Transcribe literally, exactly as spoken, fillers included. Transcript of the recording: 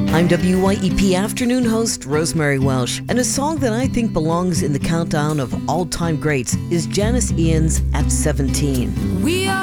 I'm W Y E P afternoon host Rosemary Welsh, and a song that I think belongs in the countdown of all-time greats is Janis Ian's At seventeen. We are